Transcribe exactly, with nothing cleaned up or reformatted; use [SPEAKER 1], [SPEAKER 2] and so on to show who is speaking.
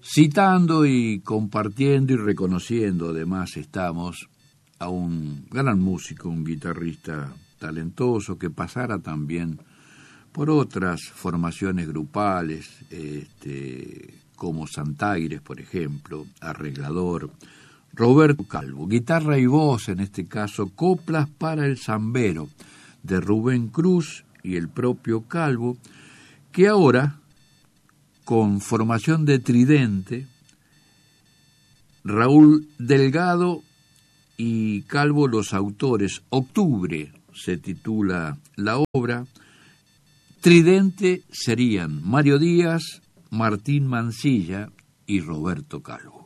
[SPEAKER 1] Citando y compartiendo y reconociendo, además, estamos a un gran músico, un guitarrista talentoso que pasara también por otras formaciones grupales, este, como Santaires, por ejemplo, arreglador, Roberto Calvo, guitarra y voz, en este caso, Coplas para el Zambero, de Rubén Cruz y el propio Calvo, que ahora, con formación de tridente, Raúl Delgado y Calvo los autores. Octubre se titula la obra. Tridente serían Mario Díaz, Martín Mancilla y Roberto Calvo.